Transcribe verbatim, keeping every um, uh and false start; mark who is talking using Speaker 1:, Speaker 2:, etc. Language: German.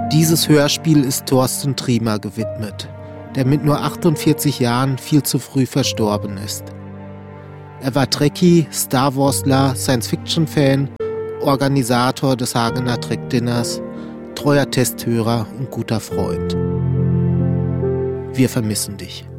Speaker 1: Dieses Hörspiel ist Thorsten Triemer gewidmet, der mit nur achtundvierzig Jahren viel zu früh verstorben ist. Er war Trekkie, Star Warsler, Science-Fiction-Fan, Organisator des Hagener Trek-Dinners, treuer Testhörer und guter Freund. Wir vermissen dich.